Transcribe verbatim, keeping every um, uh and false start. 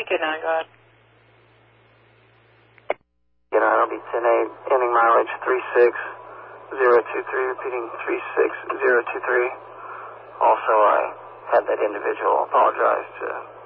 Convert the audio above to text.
Good night, go ahead. Good night, I'll be ten eight, ending mileage three six zero two three, repeating three six zero two three. Also, I had that individual apologize to